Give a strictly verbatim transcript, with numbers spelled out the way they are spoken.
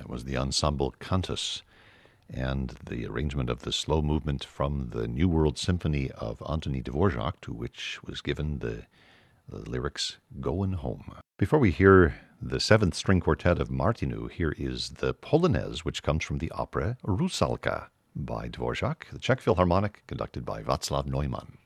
It was the ensemble Cantus, and the arrangement of the slow movement from the New World Symphony of Anthony Dvorak, to which was given the, the lyrics Goin' Home. Before we hear the seventh string quartet of Martinu, here is the Polonaise, which comes from the opera Rusalka by Dvorak, the Czech Philharmonic, conducted by Václav Neumann.